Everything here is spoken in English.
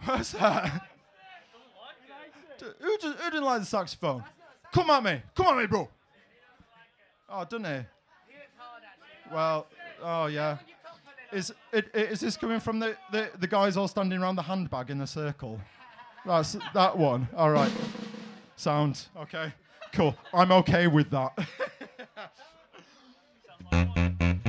What's that? Who didn't like the saxophone? Come at me, bro. Oh, doesn't he? Well, oh yeah. Is this coming from the guys all standing around the handbag in a circle? That's that one. All right. Sound okay. Cool. I'm okay with that.